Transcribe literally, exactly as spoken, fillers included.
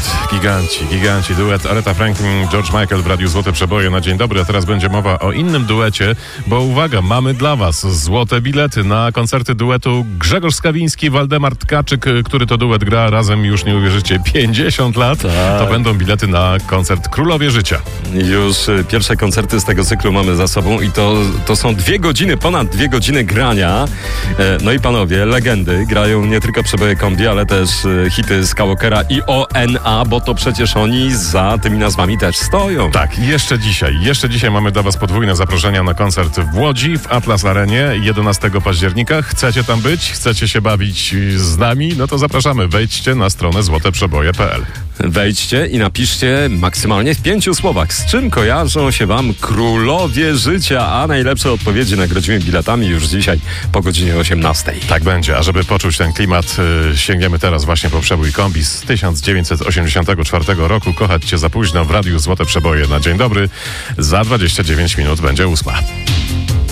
duet, giganci, giganci, duet Aretha Franklin, George Michael w Radiu Złote Przeboje na dzień dobry, a teraz będzie mowa o innym duecie, bo uwaga, mamy dla was złote bilety na koncerty duetu Grzegorz Skawiński, Waldemar Tkaczyk, który to duet gra razem, już nie uwierzycie, pięćdziesiąt lat. Tak. To będą bilety na koncert Królowie Życia. Już pierwsze koncerty z tego cyklu mamy za sobą i to, to są dwie godziny, ponad dwie godziny grania. No i panowie, legendy grają nie tylko przeboje kombi, ale też hity Skywalkera i O N A, bo to przecież oni za tymi nazwami też stoją. Tak, jeszcze dzisiaj, jeszcze dzisiaj mamy dla was podwójne zaproszenia na koncert w Łodzi, w Atlas Arenie, jedenastego października. Chcecie tam być? Chcecie się bawić z nami? No to zapraszamy. Wejdźcie na stronę złoteprzeboje kropka p l. Wejdźcie i napiszcie maksymalnie w pięciu słowach, z czym kojarzą się wam Królowie Życia, a najlepsze odpowiedzi nagrodzimy biletami już dzisiaj po godzinie osiemnastej. Tak będzie, a żeby poczuć ten klimat, yy, sięgniemy teraz właśnie po przebój kombi z tysiąc dziewięćset osiemdziesiątego czwartego roku. Kochać cię za późno w Radiu Złote Przeboje na dzień dobry. Za dwadzieścia dziewięć minut będzie ósma.